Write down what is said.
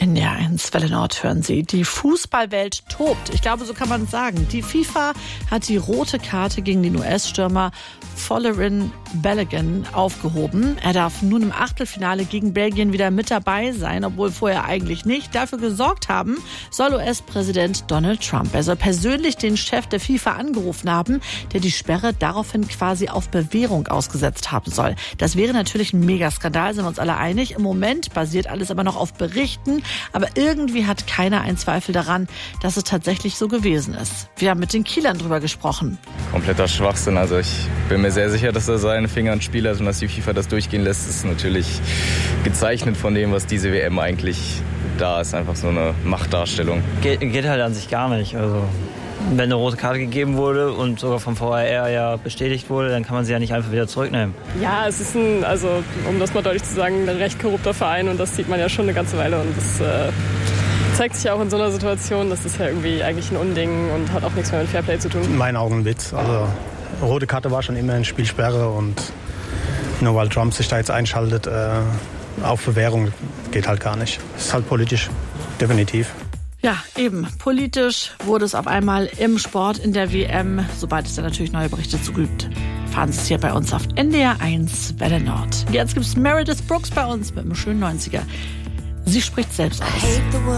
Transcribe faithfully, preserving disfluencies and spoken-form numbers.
N D R eins Welle Nord hören Sie. Die Fußballwelt tobt. Ich glaube, so kann man es sagen. Die FIFA hat die rote Karte gegen den U S-Stürmer Folarin Balogun aufgehoben. Er darf nun im Achtelfinale gegen Belgien wieder mit dabei sein, obwohl vorher eigentlich nicht. Dafür gesorgt haben soll U S-Präsident Donald Trump. Er soll persönlich den Chef der FIFA angerufen haben, der die Sperre daraufhin quasi auf Bewährung ausgesetzt haben soll. Das wäre natürlich ein Megaskandal, sind wir uns alle einig. Im Moment basiert alles aber noch auf Berichten, aber irgendwie hat keiner einen Zweifel daran, dass es tatsächlich so gewesen ist. Wir haben mit den Kielern drüber gesprochen. Kompletter Schwachsinn. Also ich bin mir sehr sicher, dass er seine Finger ins Spiel hat und dass die FIFA das durchgehen lässt. Das ist natürlich gezeichnet von dem, was diese W M eigentlich da ist. Einfach so eine Machtdarstellung. Geht, geht halt an sich gar nicht. Also wenn eine rote Karte gegeben wurde und sogar vom V A R ja bestätigt wurde, dann kann man sie ja nicht einfach wieder zurücknehmen. Ja, es ist ein, also um das mal deutlich zu sagen, ein recht korrupter Verein und das sieht man ja schon eine ganze Weile und das äh, zeigt sich ja auch in so einer Situation, das ist ja irgendwie eigentlich ein Unding und hat auch nichts mehr mit Fairplay zu tun. In meinen Augen ein Witz. Also rote Karte war schon immer eine Spielsperre und nur weil Trump sich da jetzt einschaltet, äh, auf Bewährung geht halt gar nicht. Das ist halt politisch, definitiv. Ja, eben. Politisch wurde es auf einmal im Sport in der W M. Sobald es dann natürlich neue Berichte zu gibt, fahren Sie es hier bei uns auf N D R eins Welle Nord. Jetzt gibt es Meredith Brooks bei uns mit einem schönen neunziger. Sie spricht selbst aus.